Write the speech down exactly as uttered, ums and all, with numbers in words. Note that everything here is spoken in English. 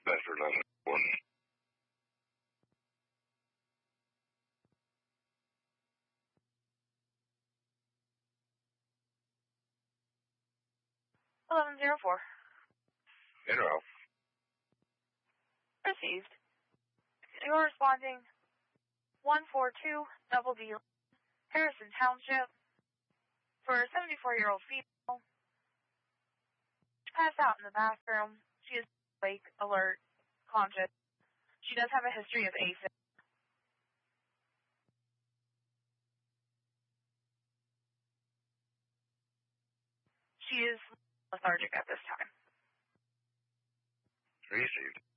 Bedford eleven one. eleven zero four. Intro. Received. You're responding one four two Double D, Harrison Township, for a seventy-four-year-old female. She passed out in the bathroom. She is awake, alert, conscious. She does have a history of AFib. She is lethargic at this time. Received.